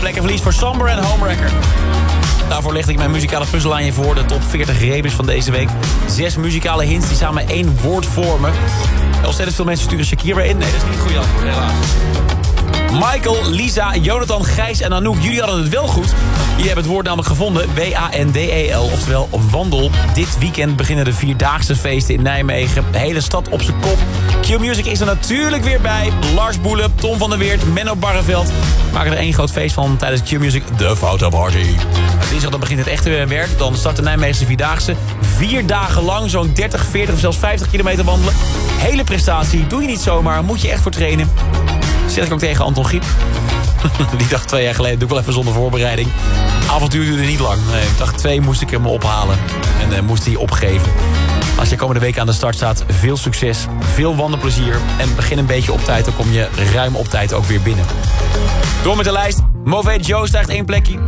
plekken verlies voor Somber en Homewrecker. Daarvoor legde ik mijn muzikale puzzel aan je voor. De top 40 rebus van deze week. 6 muzikale hints die samen 1 woord vormen. Ontzettend veel mensen sturen Shakira in. Nee, dat is niet goed antwoord, helaas. Michael, Lisa, Jonathan, Gijs en Anouk, jullie hadden het wel goed. Jullie hebben het woord namelijk gevonden. W-A-N-D-E-L, oftewel wandel. Dit weekend beginnen de Vierdaagse feesten in Nijmegen. De hele stad op zijn kop. Q-Music is er natuurlijk weer bij. Lars Boelen, Tom van der Weert, Menno Barreveld maken er één groot feest van tijdens Q-Music. De Foto Party. Dinsdag dan begint het echte werk. Dan start de Nijmeegse Vierdaagse. 4 dagen lang zo'n 30, 40 of zelfs 50 kilometer wandelen. Hele prestatie. Doe je niet zomaar. Moet je echt voor trainen. Zeg ik ook tegen Anton Giep. Die dacht 2 jaar geleden, doe ik wel even zonder voorbereiding. Avontuur duurde niet lang. Nee, dag 2 moest ik hem ophalen. En moest hij opgeven. Als je komende week aan de start staat, veel succes, veel wandelplezier. En begin een beetje op tijd, dan kom je ruim op tijd ook weer binnen. Door met de lijst. Mauvais Joe stijgt 1 plekje.